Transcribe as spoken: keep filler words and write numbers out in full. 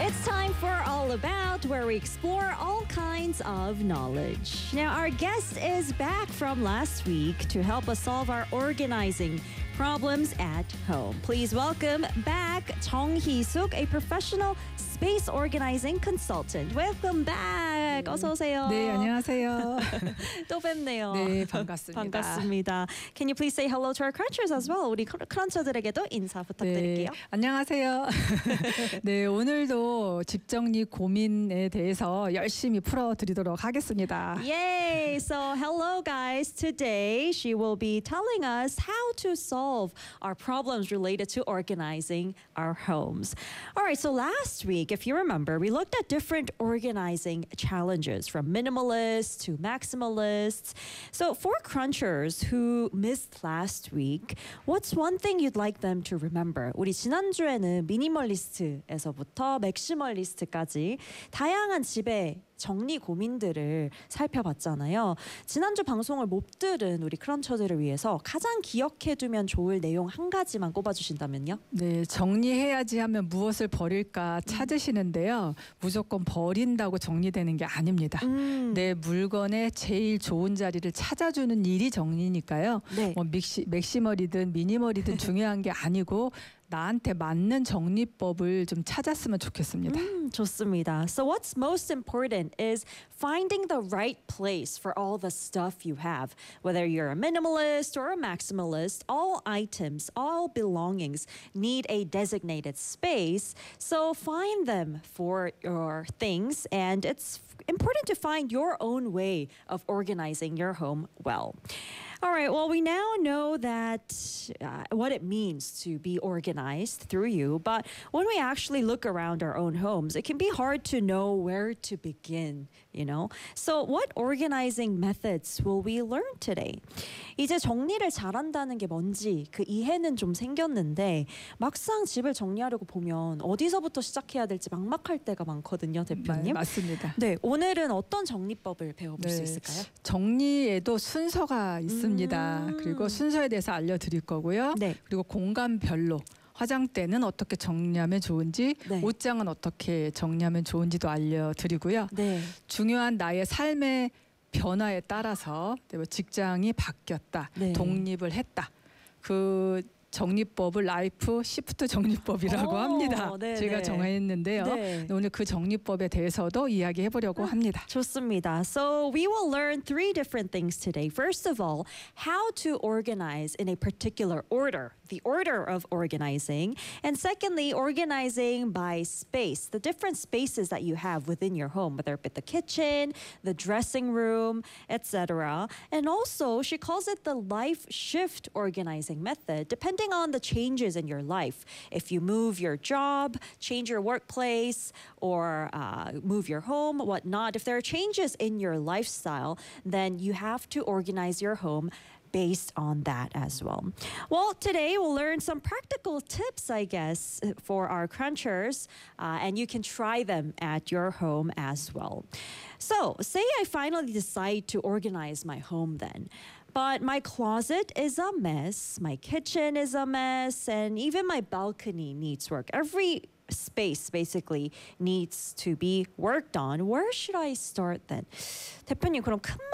It's time for All About, where we explore all kinds of knowledge. Now, our guest is back from last week to help us solve our organizing problems at home. Please welcome back Jung Hee-suk, a professional space organizing consultant. Welcome back. 네. 어서 오세요. 네, 안녕하세요. 또 뵙네요. 네, 반갑습니다. 반갑습니다. Can you please say hello to our crunchers as well? 우리 크런처들에게도 인사 부탁드릴게요. 네, 안녕하세요. 네, 오늘도 집 정리 고민에 대해서 열심히 풀어드리도록 하겠습니다. Yay! So hello guys. Today she will be telling us how to solve our problems related to organizing our homes. All right, so last week, if you remember, we looked at different organizing challenges from minimalists to maximalists. So for crunchers who missed last week, what's one thing you'd like them to remember? 우리 지난주에는 미니멀리스트에서부터 맥시멀리스트까지 다양한 집의 정리 고민들을 살펴봤잖아요. 지난주 방송을 못 들은 우리 크런처들을 위해서 가장 기억해두면 좋을 내용 한 가지만 꼽아주신다면요? 네, 정리해야지 하면 무엇을 버릴까 찾으시는데요. 무조건 버린다고 정리되는 게 아닙니다. 음. 내 물건의 제일 좋은 자리를 찾아주는 일이 정리니까요. 네. 뭐 믹시, 맥시멀이든 미니멀이든 중요한 게 아니고 나한테 맞는 정리법을 좀 찾았으면 좋겠습니다. 음, 좋습니다. So what's most important is finding the right place for all the stuff you have. Whether you're a minimalist or a maximalist, all items, all belongings need a designated space. So find them for your things, and it's important to find your own way of organizing your home well. All right, well, we now know that uh, what it means to be organized through you, but when we actually look around our own homes, it can be hard to know where to begin, you know? So what organizing methods will we learn today? 이제 정리를 잘한다는 게 뭔지 그 이해는 좀 생겼는데 막상 집을 정리하려고 보면 어디서부터 시작해야 될지 막막할 때가 많거든요, 대표님. 마, 맞습니다. 네, 오늘은 어떤 정리법을 배워볼 수 네, 있을까요? 정리에도 순서가 있습니다. 음. 그리고 순서에 대해서 알려드릴 거고요. 네. 그리고 공간별로 화장대는 어떻게 정리하면 좋은지, 네. 옷장은 어떻게 정리하면 좋은지도 알려드리고요. 네. 중요한 나의 삶의 변화에 따라서 직장이 바뀌었다, 네. 독립을 했다. 그 정리법을 라이프 시프트 정리법이라고 오, 합니다. 네네. 제가 정했는데요. 네. 오늘 그 정리법에 대해서도 이야기해 보려고 합니다. 좋습니다. So we will learn three different things today. First of all, how to organize in a particular order, the order of organizing. And secondly, organizing by space, the different spaces that you have within your home, whether it be the kitchen, the dressing room, et cetera. And also, she calls it the life shift organizing method, depending on the changes in your life. If you move your job, change your workplace, or uh, move your home, whatnot, if there are changes in your lifestyle, then you have to organize your home based on that as well. Well, today we'll learn some practical tips, I guess, for our crunchers, uh, and you can try them at your home as well. So, say I finally decide to organize my home then. But my closet is a mess, my kitchen is a mess, and even my balcony needs work. Every space basically needs to be worked on. Where should I start then? 대표님, 그럼 큰